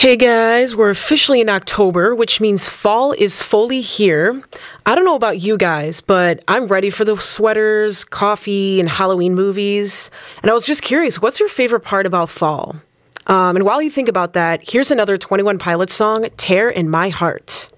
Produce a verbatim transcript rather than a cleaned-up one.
Hey guys, we're officially in October, which means fall is fully here. I don't know about you guys, but I'm ready for the sweaters, coffee, and Halloween movies. And I was just curious, what's your favorite part about fall? Um, and while you think about that, here's another twenty-one Pilots song, Tear in My Heart.